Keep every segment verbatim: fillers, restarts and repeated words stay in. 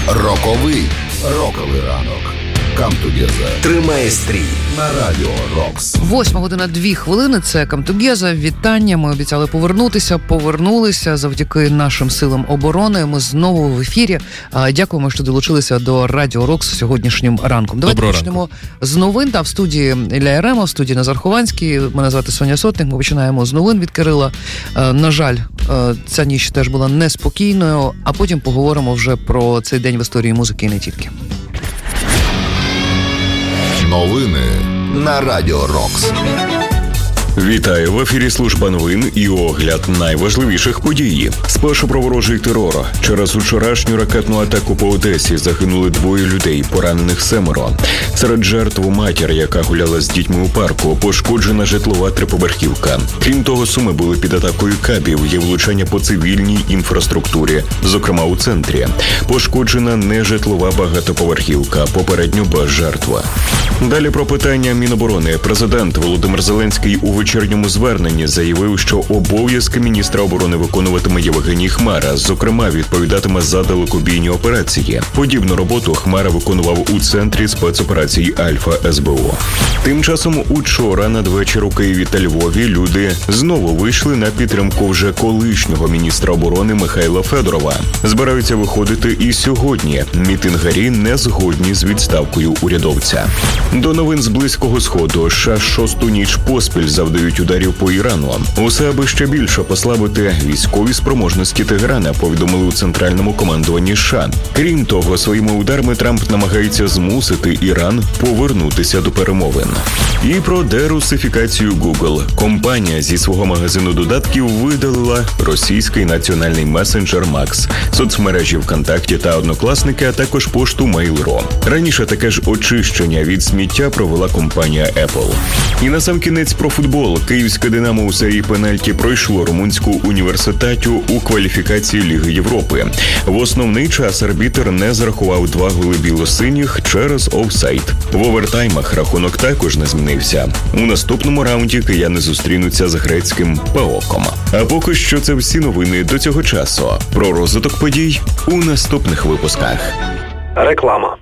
Роковий. Роковий ранок. Come Together. Тримає стрій на Радіо Рокс. Восьма година дві хвилини. Це Come Together. Вітання. Ми обіцяли повернутися. Повернулися завдяки нашим силам оборони. Ми знову в ефірі. Дякуємо, що долучилися до Радіо Рокс сьогоднішнім ранком. Давайте Доброго почнемо ранку. з новин. Та в студії Ілля Ярема, в студії Назар Хованський. Мене звати Соня Сотник. Ми починаємо з новин від Кирила. На жаль, ця ніч теж була неспокійною. А потім поговоримо вже про цей день в історії музики і не тільки. Новини на Радіо Рокс. Вітаю, в ефірі служба новин і огляд найважливіших подій. Спершу про ворожий терор. Через вчорашню ракетну атаку по Одесі загинули двоє людей, поранених семеро. Серед жертв матір, яка гуляла з дітьми у парку, пошкоджена житлова триповерхівка. Крім того, Суми були під атакою кабів, є влучання по цивільній інфраструктурі, зокрема у центрі. Пошкоджена нежитлова багатоповерхівка, попередньо без жертв. Далі про питання Міноборони. Президент Володимир Зеленський у вечірньому зверненні заявив, що обов'язки міністра оборони виконуватиме Євгеній Хмара, зокрема, відповідатиме за далекобійні операції. Подібну роботу Хмара виконував у центрі спецоперацій Альфа ес бе о. Тим часом учора надвечір у Києві та Львові люди знову вийшли на підтримку вже колишнього міністра оборони Михайла Федорова. Збираються виходити і сьогодні. Мітингарі не згодні з відставкою урядовця. До новин з Близького Сходу. США шосту ніч поспіль завдають ударів по Ірану. Усе, аби ще більше послабити військові спроможності Тегерана, повідомили у центральному командуванні США. Крім того, своїми ударами Трамп намагається змусити Іран повернутися до перемовин. І про дерусифікацію Google. Компанія зі свого магазину додатків видалила російський національний месенджер Max, соцмережі ВКонтакті та Однокласники, а також пошту Mail.ru. Раніше таке ж очищення від сміття провела компанія Apple. І насамкінець про футбол. Київське «Динамо» у серії пенальті пройшло румунську «Університатю» у кваліфікації Ліги Європи. В основний час арбітр не зарахував два голи білосиніх через офсайд. В овертаймах рахунок також не змінився. У наступному раунді кияни зустрінуться з грецьким ПАОКом. А поки що це всі новини до цього часу. Про розвиток подій у наступних випусках. Реклама.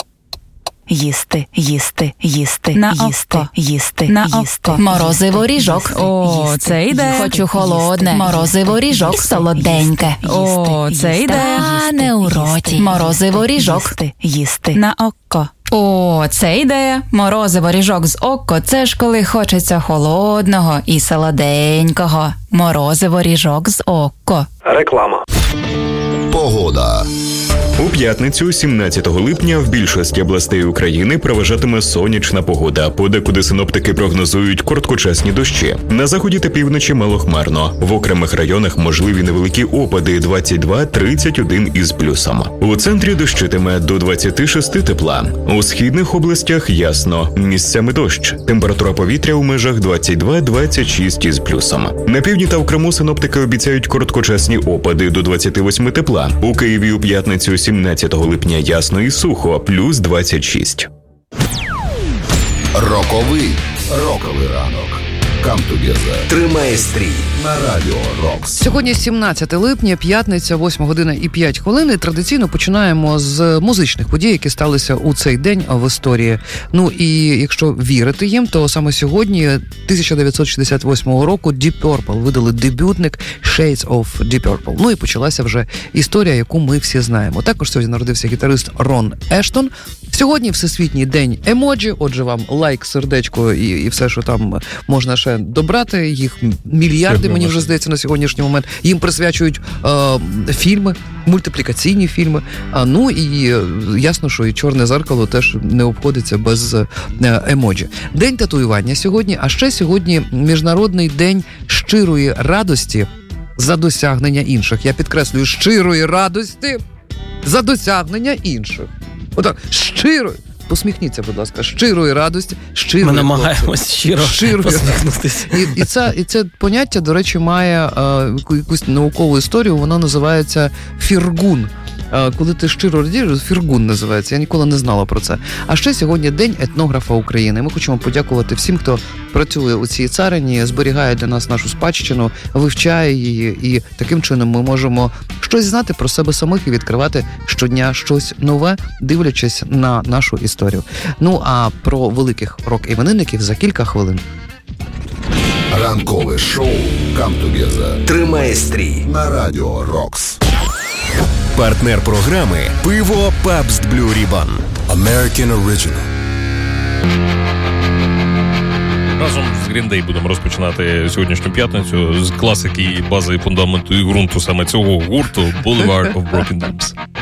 Їсти, їсти, їсти, на їсти, око. їсти, на їсти. око. Морозиво ріжок. О, їсти, це ідея. Хочу холодне. Морозиво ріжок. Солоденьке. О, це ідея. А не у роті. Морозиво ріжок. Їсти, їсти. На око. О, це ідея. Морозиво ріжок з око – це ж коли хочеться холодного і солоденького. Морозиво ріжок з око. Реклама. Погода. У п'ятницю, сімнадцятого липня, в більшості областей України переважатиме сонячна погода. Подекуди синоптики прогнозують короткочасні дощі. На заході та півночі малохмарно. В окремих районах можливі невеликі опади двадцять два - тридцять один із плюсом. У центрі дощитиме до двадцяти шести тепла. У східних областях ясно. Місцями дощ. Температура повітря у межах двадцять два - двадцять шість із плюсом. На півдні та в Криму синоптики обіцяють короткочасні опади до двадцяти восьми тепла. У Києві у п'ятницю сімнадцятого липня ясно і сухо, плюс двадцять шість. Роковий. Роковий ранок. Come Together. Тримає стрій на Радіо Рокс. Сьогодні сімнадцяте липня, п'ятниця, восьма година і п'ять хвилин. І традиційно починаємо з музичних подій, які сталися у цей день в історії. Ну і якщо вірити їм, то саме сьогодні, тисяча дев'ятсот шістдесят восьмого року, Deep Purple видали дебютник Shades of Deep Purple. Ну і почалася вже історія, яку ми всі знаємо. Також сьогодні народився гітарист Рон Ештон. Сьогодні Всесвітній день емоджі, отже вам лайк, сердечко і, і все, що там можна ще добрати. Їх мільярди, мені вже здається, на сьогоднішній момент. Їм присвячують е, фільми, мультиплікаційні фільми. А, ну і ясно, що і «Чорне зеркало» теж не обходиться без е, емоджі. День татуювання сьогодні, а ще сьогодні Міжнародний день щирої радості за досягнення інших. Я підкреслюю, щирої радості за досягнення інших. Отак, щирої. Посміхніться, будь ласка, щирої радості, щирої. Ми намагаємось щиро щирої посміхнутися. І, і, це, і це поняття, до речі, має е, якусь наукову історію, воно називається фіргун. коли ти щиро радієш, фіргун називається. Я ніколи не знала про це. А ще сьогодні День етнографа України. Ми хочемо подякувати всім, хто працює у цій царині, зберігає для нас нашу спадщину, вивчає її, і таким чином ми можемо щось знати про себе самих і відкривати щодня щось нове, дивлячись на нашу історію. Ну, а про великих рок-іменинників за кілька хвилин. Ранкове шоу «Come Together». Тримай стрій на Радіо Рокс. Партнер програми «Пиво Pabst Blue Ribbon». American Original. Разом з Green Day будемо розпочинати сьогоднішню п'ятницю з класики, бази, фундаменту і ґрунту саме цього гурту «Boulevard of Broken Dreams».